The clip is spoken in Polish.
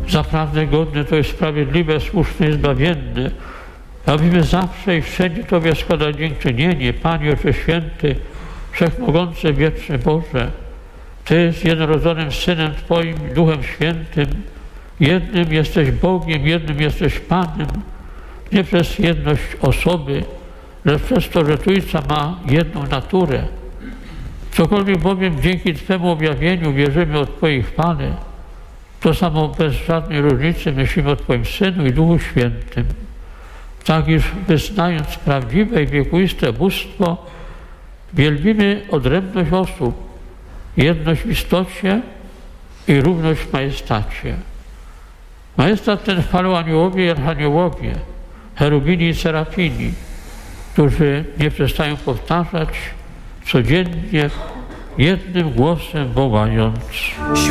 Zaprawdę godne to jest sprawiedliwe, słuszne i zbawienne, abyśmy zawsze i wszędzie Tobie składać dziękczynienie, Panie Ojcze Święty, Wszechmogący, Wieczny Boże. Ty z jednorodzonym Synem Twoim, Duchem Świętym, jednym jesteś Bogiem, jednym jesteś Panem, nie przez jedność osoby, lecz przez to, że Trójca ma jedną naturę. Cokolwiek bowiem dzięki Twemu objawieniu wierzymy o Twojej chwale, to samo bez żadnej różnicy myślimy o Twoim Synu i Duchu Świętym. Tak iż wyznając prawdziwe i wiekuiste bóstwo, wielbimy odrębność osób, jedność w istocie i równość w majestacie. Majestat ten chwalą aniołowie i archaniołowie, cherubini i serafini, którzy nie przestają powtarzać codziennie jednym głosem wołając: